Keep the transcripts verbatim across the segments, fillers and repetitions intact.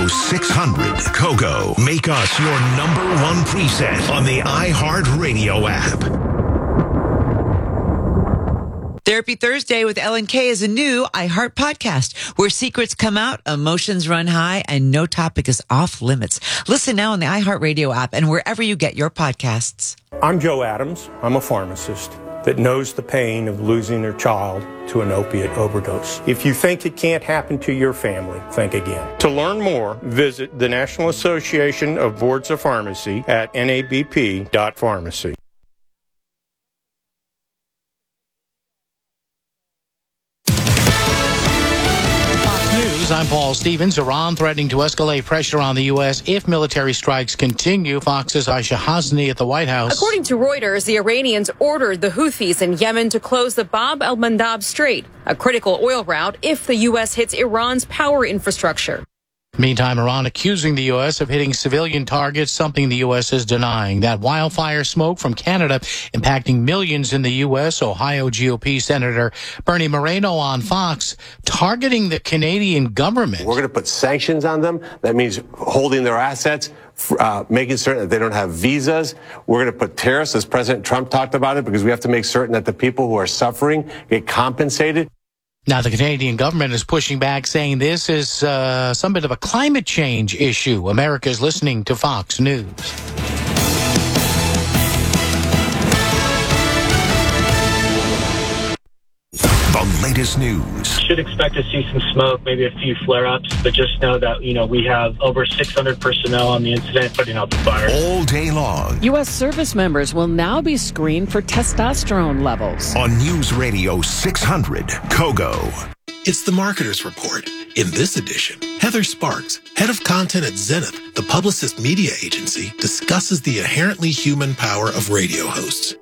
Radio six hundred Kogo. Make us your number one preset on the iHeartRadio app. Therapy Thursday with Ellen K is a new iHeart podcast where secrets come out, emotions run high, and no topic is off limits. Listen now on the iHeartRadio app and wherever you get your podcasts. I'm Joe Adams. I'm a pharmacist that knows the pain of losing their child to an opiate overdose. If you think it can't happen to your family, think again. To learn more, visit the National Association of Boards of Pharmacy at N A B P dot pharmacy. I'm Paul Stevens. Iran threatening to escalate pressure on the U S if military strikes continue. Fox's Aisha Hasni at the White House. According to Reuters, the Iranians ordered the Houthis in Yemen to close the Bab el-Mandab Strait, a critical oil route, if the U S hits Iran's power infrastructure. Meantime, Iran accusing the U S of hitting civilian targets, something the U S is denying. That wildfire smoke from Canada impacting millions in the U S. Ohio G O P Senator Bernie Moreno on Fox targeting the Canadian government. We're going to put sanctions on them. That means holding their assets, uh, making certain that they don't have visas. We're going to put tariffs, as President Trump talked about it, because we have to make certain that the people who are suffering get compensated. Now, the Canadian government is pushing back, saying this is uh, some bit of a climate change issue. America is listening to Fox News. The latest news. Should expect to see some smoke, maybe a few flare-ups, but just know that, you know, we have over six hundred personnel on the incident putting out the fire. All day long. U S service members will now be screened for testosterone levels. On News Radio six hundred Kogo. It's the Marketer's Report. In this edition, Heather Sparks, head of content at Zenith, the Publicist media agency, discusses the inherently human power of radio hosts.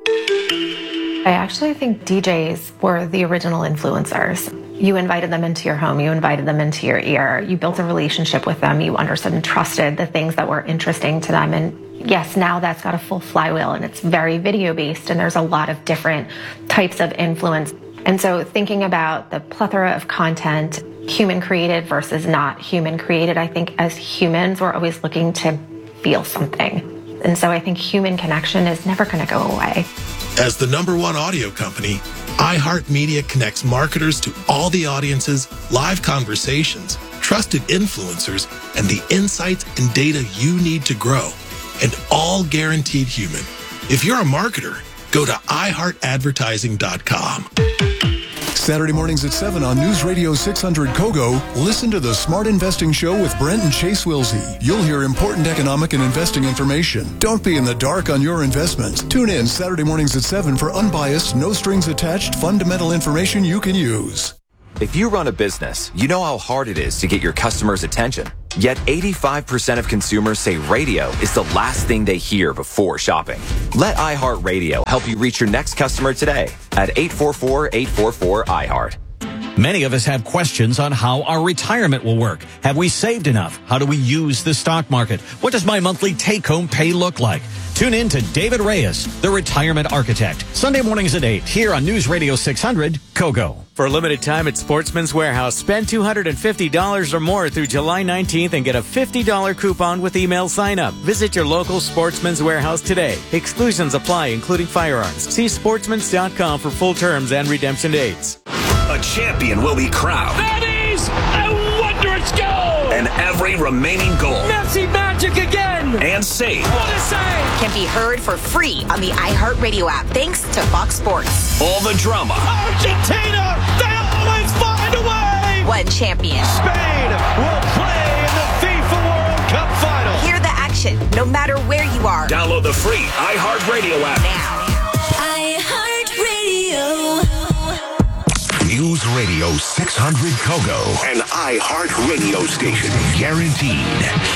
I actually think D Js were the original influencers. You invited them into your home, you invited them into your ear, you built a relationship with them, you understood and trusted the things that were interesting to them. And yes, now that's got a full flywheel and it's very video based and there's a lot of different types of influence. And so thinking about the plethora of content, human created versus not human created, I think as humans, we're always looking to feel something. And so I think human connection is never going to go away. As the number one audio company, iHeartMedia connects marketers to all the audiences, live conversations, trusted influencers, and the insights and data you need to grow, and all guaranteed human. If you're a marketer, go to i heart advertising dot com. Saturday mornings at seven on News Radio six hundred Kogo, listen to the Smart Investing Show with Brent and Chase Wilsey. You'll hear important economic and investing information. Don't be in the dark on your investments. Tune in Saturday mornings at seven for unbiased, no strings attached, fundamental information you can use. If you run a business, you know how hard it is to get your customers' attention. Yet eighty-five percent of consumers say radio is the last thing they hear before shopping. Let iHeartRadio help you reach your next customer today at eight four four, eight four four, I heart. Many of us have questions on how our retirement will work. Have we saved enough? How do we use the stock market? What does my monthly take-home pay look like? Tune in to David Reyes, the Retirement Architect, Sunday mornings at eight here on News Radio six hundred Kogo. For a limited time at Sportsman's Warehouse, spend two hundred fifty dollars or more through July nineteenth and get a fifty dollars coupon with email sign-up. Visit your local Sportsman's Warehouse today. Exclusions apply, including firearms. See sportsmans dot com for full terms and redemption dates. A champion will be crowned. That is a wondrous goal! And every remaining goal. Messi magic again! And saved. What a save! Can be heard for free on the iHeartRadio app, thanks to Fox Sports. All the drama. Argentina! They always find a way! One champion. Spain will play in the FIFA World Cup final. Hear the action, no matter where you are. Download the free iHeartRadio app now. iHeartRadio. News Radio six hundred Kogo, an iHeartRadio station, guaranteed